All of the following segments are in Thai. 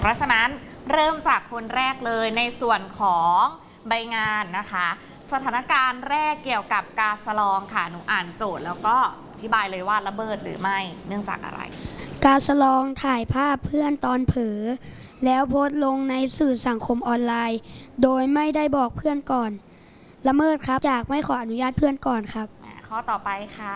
เพราะฉะนั้นเริ่มจากคนแรกเลยในส่วนของใบงานนะคะสถานการณ์แรกเกี่ยวกับกาสลองค่ะหนูอ่านโจทย์แล้วก็อธิบายเลยว่าระเบิดหรือไม่เนื่องจากอะไรกาสลองถ่ายภาพเพื่อนตอนเผลอแล้วโพสต์ลงในสื่อสังคมออนไลน์โดยไม่ได้บอกเพื่อนก่อนละเมิดครับจากไม่ขออนุญาตเพื่อนก่อนครับข้อต่อไปค่ะ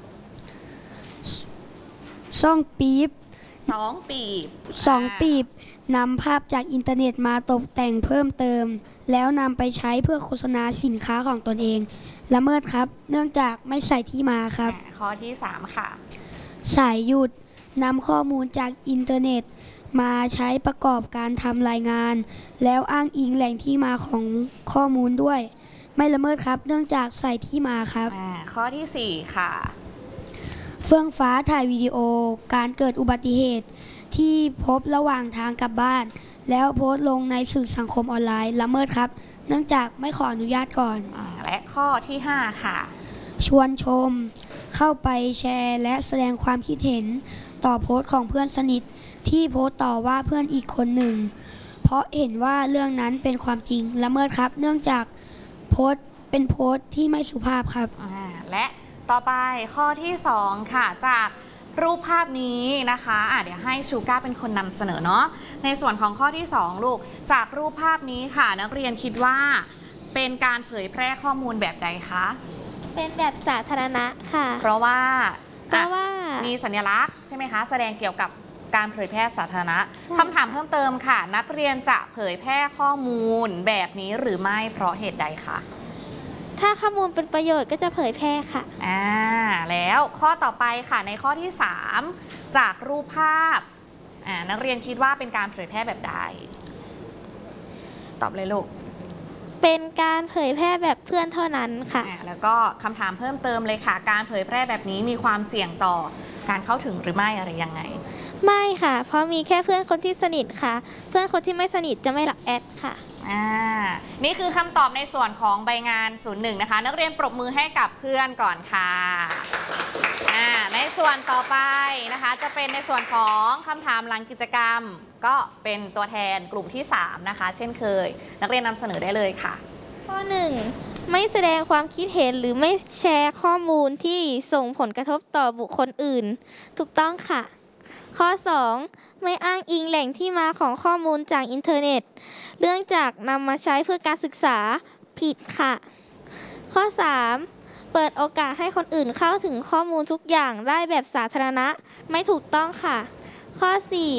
ซ่องปี๊บสองปีบนำภาพจากอินเทอร์เน็ตมาตกแต่งเพิ่มเติมแล้วนำไปใช้เพื่อโฆษณาสินค้าของตนเองละเมิดครับเนื่องจากไม่ใส่ที่มาครับข้อที่3ค่ะสายหยุดนำข้อมูลจากอินเทอร์เน็ตมาใช้ประกอบการทำรายงานแล้วอ้างอิงแหล่งที่มาของข้อมูลด้วยไม่ละเมิดครับเนื่องจากใส่ที่มาครับข้อที่4ค่ะเฟื่องฟ้าถ่ายวิดีโอการเกิดอุบัติเหตุที่พบระหว่างทางกลับบ้านแล้วโพสต์ลงในสื่อสังคมออนไลน์ละเมิดครับเนื่องจากไม่ขออนุญาตก่อนและข้อที่5ค่ะชวนชมเข้าไปแชร์และแสดงความคิดเห็นต่อโพสต์ของเพื่อนสนิทที่โพสต์ต่อว่าเพื่อนอีกคนหนึ่งเพราะเห็นว่าเรื่องนั้นเป็นความจริงละเมิดครับเนื่องจากโพสต์เป็นโพสต์ที่ไม่สุภาพครับและต่อไปข้อที่2ค่ะจากรูปภาพนี้นะคะเดี๋ยวให้ชูก้าเป็นคนนำเสนอเนาะในส่วนของข้อที่2ลูกจากรูปภาพนี้ค่ะนักเรียนคิดว่าเป็นการเผยแพร่ข้อมูลแบบใดคะเป็นแบบสาธารณะค่ะเพราะว่ามีสัญลักษณ์ใช่ไหมคะแสดงเกี่ยวกับการเผยแพร่สาธารณะคำถามเพิ่มเติมค่ะนักเรียนจะเผยแพร่ข้อมูลแบบนี้หรือไม่เพราะเหตุใดคะถ้าข้อมูลเป็นประโยชน์ก็จะเผยแพร่ค่ะแล้วข้อต่อไปค่ะในข้อที่3จากรูปภาพนักเรียนคิดว่าเป็นการเผยแพร่แบบใดตอบเลยลูกเป็นการเผยแพร่แบบเพื่อนเท่านั้นค่ะแล้วก็คำถามเพิ่มเติมเลยค่ะการเผยแพร่แบบนี้มีความเสี่ยงต่อการเข้าถึงหรือไม่อะไรยังไงไม่ค่ะเพราะมีแค่เพื่อนคนที่สนิทค่ะเพื่อนคนที่ไม่สนิทจะไม่รับแอดค่ะนี่คือคำตอบในส่วนของใบงาน01นะคะนักเรียนปรบมือให้กับเพื่อนก่อนค่ะในส่วนต่อไปนะคะจะเป็นในส่วนของคำถามหลังกิจกรรมก็เป็นตัวแทนกลุ่มที่3นะคะเช่นเคยนักเรียนนำเสนอได้เลยค่ะข้อ1ไม่แสดงความคิดเห็นหรือไม่แชร์ข้อมูลที่ส่งผลกระทบต่อบุคคลอื่นถูกต้องค่ะข้อ2ไม่อ้างอิงแหล่งที่มาของข้อมูลจากอินเทอร์เน็ตเนื่องจากนำมาใช้เพื่อการศึกษาผิดค่ะข้อ3เปิดโอกาสให้คนอื่นเข้าถึงข้อมูลทุกอย่างได้แบบสาธารณะไม่ถูกต้องค่ะข้อ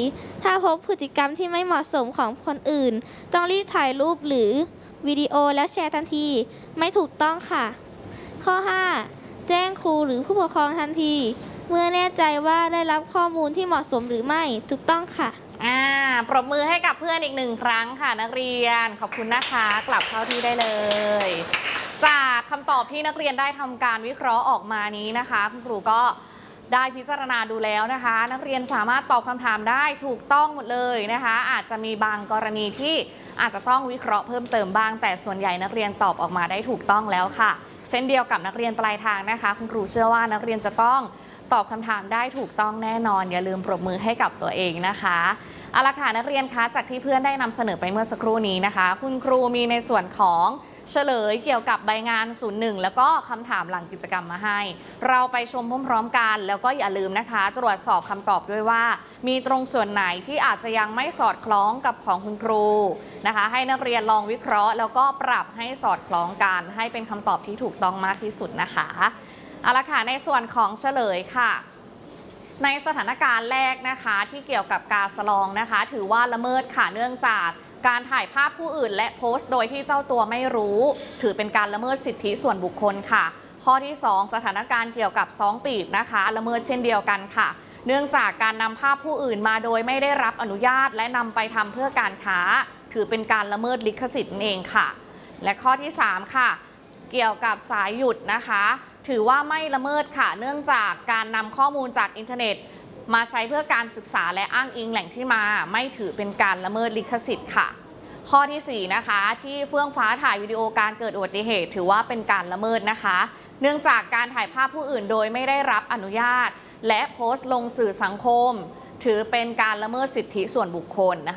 4ถ้าพบพฤติกรรมที่ไม่เหมาะสมของคนอื่นต้องรีบถ่ายรูปหรือวิดีโอแล้วแชร์ทันทีไม่ถูกต้องค่ะข้อ5แจ้งครูหรือผู้ปกครองทันทีเมื่อแน่ใจว่าได้รับข้อมูลที่เหมาะสมหรือไม่ถูกต้องค่ะปรบมือให้กับเพื่อนอีก1ครั้งค่ะนักเรียนขอบคุณนะคะกลับเข้าที่ได้เลยจากคำตอบที่นักเรียนได้ทำการวิเคราะห์ออกมานี้นะคะคุณครูก็ได้พิจารณาดูแล้วนะคะนักเรียนสามารถตอบคำถามได้ถูกต้องหมดเลยนะคะอาจจะมีบางกรณีที่อาจจะต้องวิเคราะห์เพิ่มเติมบ้างแต่ส่วนใหญ่นักเรียนตอบออกมาได้ถูกต้องแล้วค่ะเช่นเดียวกับนักเรียนปลายทางนะคะคุณครูเชื่อว่านักเรียนจะต้องตอบคำถามได้ถูกต้องแน่นอนอย่าลืมปรบมือให้กับตัวเองนะคะเอาละค่ะนักเรียนคะจากที่เพื่อนได้นำเสนอไปเมื่อสักครู่นี้นะคะคุณครูมีในส่วนของเฉลยเกี่ยวกับใบงาน01แล้วก็คำถามหลังกิจกรรมมาให้เราไปชมพร้อมๆกันแล้วก็อย่าลืมนะคะตรวจสอบคำตอบด้วยว่ามีตรงส่วนไหนที่อาจจะยังไม่สอดคล้องกับของคุณครูนะคะให้นักเรียนลองวิเคราะห์แล้วก็ปรับให้สอดคล้องกันให้เป็นคำตอบที่ถูกต้องมากที่สุดนะคะเอาละค่ะในส่วนของเฉลยค่ะในสถานการณ์แรกนะคะที่เกี่ยวกับกาสลองนะคะถือว่าละเมิดค่ะเนื่องจากการถ่ายภาพผู้อื่นและโพสต์โดยที่เจ้าตัวไม่รู้ถือเป็นการละเมิดสิทธิส่วนบุคคลค่ะข้อที่2สถานการณ์เกี่ยวกับซองปีบนะคะละเมิดเช่นเดียวกันค่ะเนื่องจากการนำภาพผู้อื่นมาโดยไม่ได้รับอนุญาตและนำไปทำเพื่อการค้าถือเป็นการละเมิดลิขสิทธิ์นั่นเองค่ะและข้อที่3ค่ะเกี่ยวกับสายหยุดนะคะถือว่าไม่ละเมิดค่ะเนื่องจากการนำข้อมูลจากอินเทอร์เน็ตมาใช้เพื่อการศึกษาและอ้างอิงแหล่งที่มาไม่ถือเป็นการละเมิดลิขสิทธิ์ค่ะข้อที่4นะคะที่เฟื่องฟ้าถ่ายวิดีโอการเกิดอุบัติเหตุถือว่าเป็นการละเมิดนะคะเนื่องจากการถ่ายภาพผู้อื่นโดยไม่ได้รับอนุญาตและโพสต์ลงสื่อสังคมถือเป็นการละเมิดสิทธิส่วนบุคคลนะคะ